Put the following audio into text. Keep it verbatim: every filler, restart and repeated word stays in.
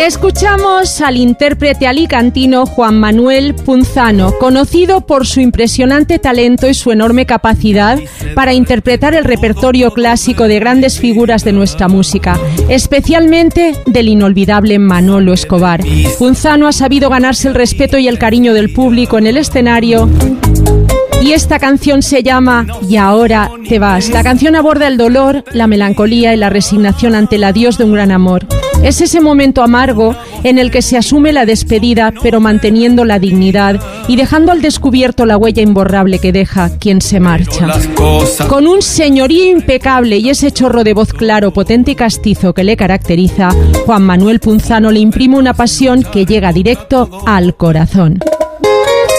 Escuchamos al intérprete alicantino Juan Manuel Punzano, conocido por su impresionante talento y su enorme capacidad para interpretar el repertorio clásico de grandes figuras de nuestra música, especialmente del inolvidable Manolo Escobar. Punzano ha sabido ganarse el respeto y el cariño del público en el escenario. Y esta canción se llama Y ahora te vas. La canción aborda el dolor, la melancolía y la resignación ante el adiós de un gran amor. Es ese momento amargo en el que se asume la despedida, pero manteniendo la dignidad y dejando al descubierto la huella imborrable que deja quien se marcha. Con un señorío impecable y ese chorro de voz claro, potente y castizo que le caracteriza, Juan Manuel Punzano le imprime una pasión que llega directo al corazón.